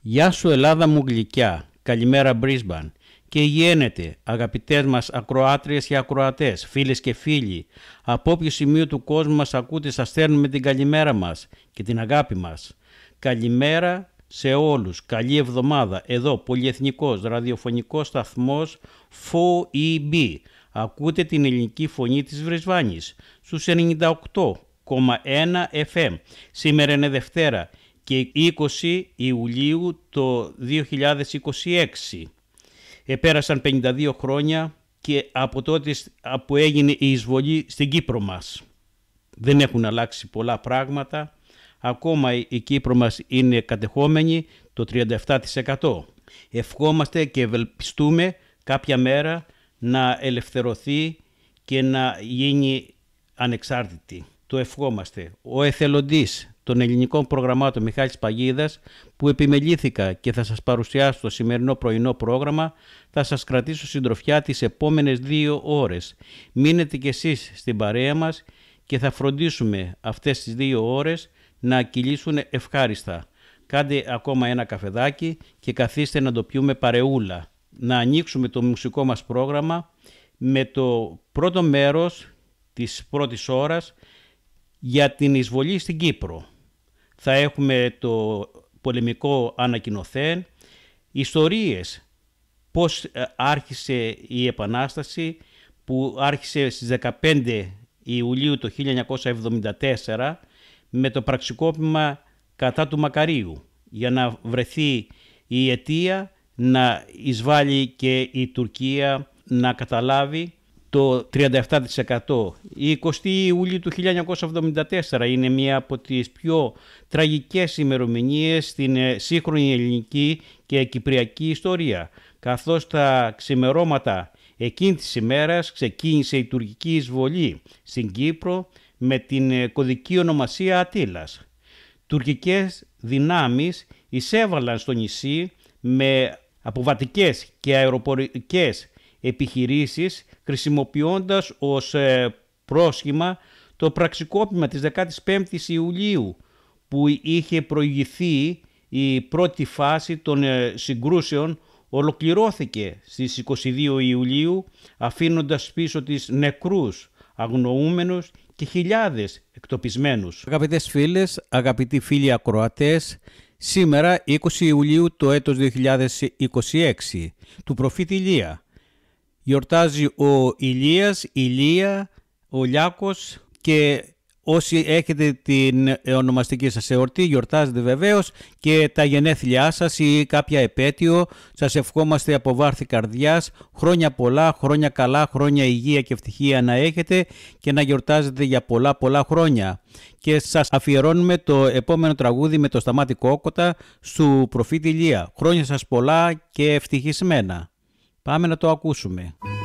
Γεια σου Ελλάδα μου γλυκιά, καλημέρα Brisbane. Και γένετε αγαπητές μας ακροάτριες και ακροατές, φίλες και φίλοι, από όποιο σημείο του κόσμου μας ακούτε σας στέλνουμε την καλημέρα μας και την αγάπη μας. Καλημέρα σε όλους, καλή εβδομάδα, εδώ πολυεθνικός ραδιοφωνικός σταθμός 4EB. Ακούτε την ελληνική φωνή της Βρισβάνης στους 98,1 FM. Σήμερα είναι Δευτέρα και 20 Ιουλίου το 2026. Πέρασαν 52 χρόνια και από τότε που έγινε η εισβολή στην Κύπρο μας. Δεν έχουν αλλάξει πολλά πράγματα. Ακόμα η Κύπρο μας είναι κατεχόμενη το 37%. Ευχόμαστε και ευελπιστούμε κάποια μέρα να ελευθερωθεί και να γίνει ανεξάρτητη. Το ευχόμαστε. Ο εθελοντής των ελληνικών προγραμμάτων Μιχάλης Παγίδας, που επιμελήθηκα και θα σας παρουσιάσω το σημερινό πρωινό πρόγραμμα, θα σας κρατήσω συντροφιά τις επόμενες 2 ώρες. Μείνετε κι εσείς στην παρέα μας και θα φροντίσουμε αυτές τις 2 ώρες να κυλήσουν ευχάριστα. Κάντε ακόμα ένα καφεδάκι και καθίστε να το πιούμε παρεούλα. Να ανοίξουμε το μουσικό μας πρόγραμμα με το πρώτο μέρος της πρώτης ώρας για την εισβολή στην Κύπρο. Θα έχουμε το πολεμικό ανακοινωθέν, ιστορίες, πώς άρχισε η Επανάσταση που άρχισε στις 15 Ιουλίου το 1974 με το πραξικόπημα κατά του Μακαρίου, για να βρεθεί η αιτία να εισβάλλει και η Τουρκία να καταλάβει το 37%. Η 20 Ιουλίου του 1974 είναι μία από τις πιο τραγικές ημερομηνίες στην σύγχρονη ελληνική και κυπριακή ιστορία, καθώς τα ξημερώματα εκείνης της ημέρας ξεκίνησε η τουρκική εισβολή στην Κύπρο με την κωδική ονομασία Ατήλας. Τουρκικές δυνάμεις εισέβαλαν στο νησί με αποβατικές και αεροπορικές επιχειρήσεις, χρησιμοποιώντας ως πρόσχημα το πραξικόπημα της 15ης Ιουλίου, που είχε προηγηθεί η πρώτη φάση των συγκρούσεων, ολοκληρώθηκε στις 22 Ιουλίου, αφήνοντας πίσω της νεκρούς, αγνοούμενους και χιλιάδες εκτοπισμένους. Αγαπητές φίλες, αγαπητοί φίλοι ακροατές, σήμερα 20 Ιουλίου το έτος 2026 του προφήτη Ηλία. Γιορτάζει ο Ηλίας, Ηλία, ο Λιάκος, και όσοι έχετε την ονομαστική σας εορτή γιορτάζετε βεβαίως και τα γενέθλιά σας ή κάποια επέτειο. Σας ευχόμαστε από βάρθη καρδιάς χρόνια πολλά, χρόνια καλά, χρόνια υγεία και ευτυχία να έχετε και να γιορτάζετε για πολλά χρόνια. Και σας αφιερώνουμε το επόμενο τραγούδι με το Σταμάτη Κόκοτα του προφήτη Ηλία. Χρόνια σας πολλά και ευτυχισμένα. Πάμε να το ακούσουμε.